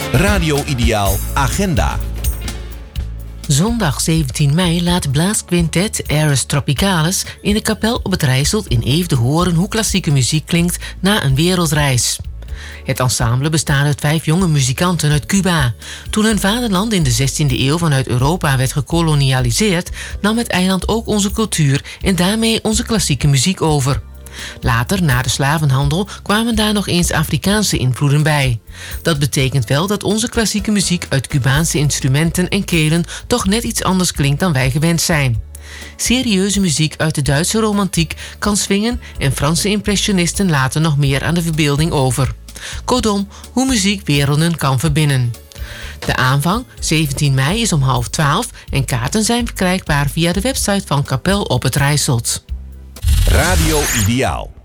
Radio Ideaal Agenda. Zondag 17 mei laat blaasquintet Ares Tropicalis in de kapel op het Rijsselt in Eefde horen hoe klassieke muziek klinkt na een wereldreis. Het ensemble bestaat uit 5 jonge muzikanten uit Cuba. Toen hun vaderland in de 16e eeuw vanuit Europa werd gekolonialiseerd, nam het eiland ook onze cultuur en daarmee onze klassieke muziek over. Later, na de slavenhandel, kwamen daar nog eens Afrikaanse invloeden bij. Dat betekent wel dat onze klassieke muziek uit Cubaanse instrumenten en kelen toch net iets anders klinkt dan wij gewend zijn. Serieuze muziek uit de Duitse romantiek kan swingen en Franse impressionisten laten nog meer aan de verbeelding over. Kortom, hoe muziek werelden kan verbinden. De aanvang, 17 mei, is om 11:30 en kaarten zijn verkrijgbaar via de website van Kapel op het Rijsselt. Radio Ideaal.